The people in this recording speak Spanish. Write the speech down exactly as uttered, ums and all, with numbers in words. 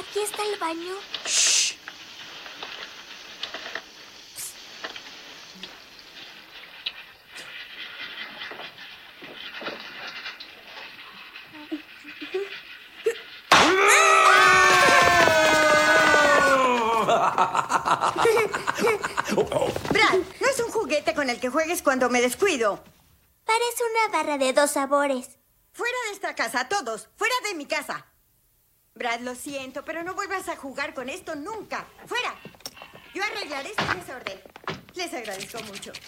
Aquí está el baño. Shh. Brad, no es un juguete con el que juegues cuando me descuido. Parece una barra de dos sabores. Fuera de esta casa, todos. Fuera de mi casa. Brad, lo siento, pero no vuelvas a jugar con esto nunca. ¡Fuera! Yo arreglaré este desorden. Les agradezco mucho.